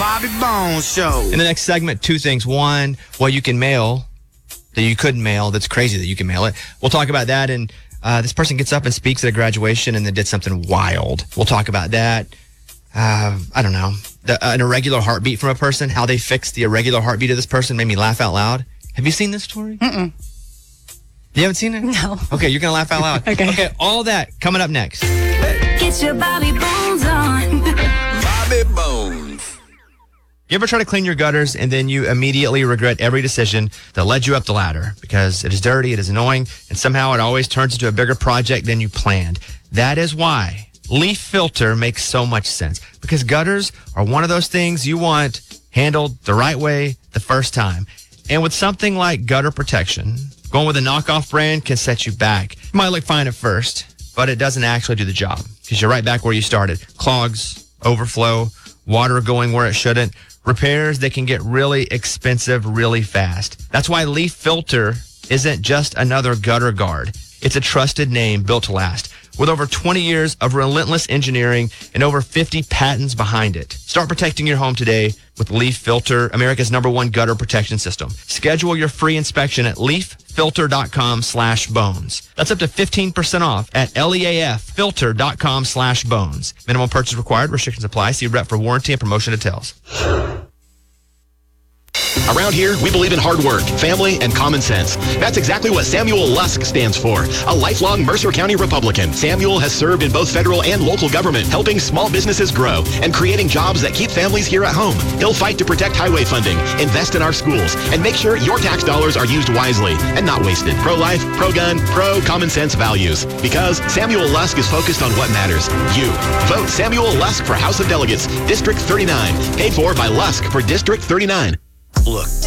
Bobby Bones Show. In the next segment, two things. One, what you can mail that you couldn't mail. That's crazy that you can mail it. We'll talk about that. And this person gets up and speaks at a graduation and then did something wild. We'll talk about that. I don't know. An irregular heartbeat from a person, how they fixed the irregular heartbeat of this person made me laugh out loud. Have you seen this story? Mm-mm. You haven't seen it? No. Okay, you're going to laugh out loud. Okay, all that coming up next. Get your Bobby Bones on. Bobby Bones. You ever try to clean your gutters and then you immediately regret every decision that led you up the ladder because it is dirty, it is annoying, and somehow it always turns into a bigger project than you planned? That is why Leaf Filter makes so much sense, because gutters are one of those things you want handled the right way the first time. And with something like gutter protection, going with a knockoff brand can set you back. It might look fine at first, but it doesn't actually do the job because you're right back where you started. Clogs, overflow, water going where it shouldn't, repairs that can get really expensive really fast. That's why Leaf Filter isn't just another gutter guard. It's a trusted name built to last, with over 20 years of relentless engineering and over 50 patents behind it. Start protecting your home today with Leaf Filter, America's #1 gutter protection system. Schedule your free inspection at leaffilter.com/bones. That's up to 15% off at leaffilter.com/bones. Minimum purchase required. Restrictions apply. See rep for warranty and promotion details. Around here, we believe in hard work, family, and common sense. That's exactly what Samuel Lusk stands for. A lifelong Mercer County Republican, Samuel has served in both federal and local government, helping small businesses grow and creating jobs that keep families here at home. He'll fight to protect highway funding, invest in our schools, and make sure your tax dollars are used wisely and not wasted. Pro-life, pro-gun, pro-common sense values. Because Samuel Lusk is focused on what matters. You. Vote Samuel Lusk for House of Delegates, District 39. Paid for by Lusk for District 39. Look,